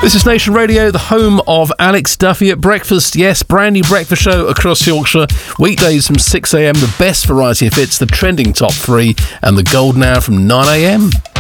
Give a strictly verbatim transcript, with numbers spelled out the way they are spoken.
This is Nation Radio, the home of Alex Duffy at breakfast. Yes, brand new breakfast show across Yorkshire. Weekdays from six a.m, the best variety of hits, the trending top three, and the golden hour from nine a.m.